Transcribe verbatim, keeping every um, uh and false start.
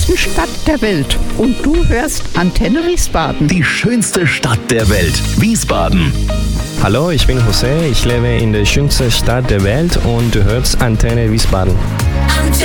schönsten Stadt der Welt. Und du hörst Antenne Wiesbaden. Die schönste Stadt der Welt, Wiesbaden. Hallo, ich bin José, ich lebe in der schönsten Stadt der Welt und du hörst Antenne Wiesbaden.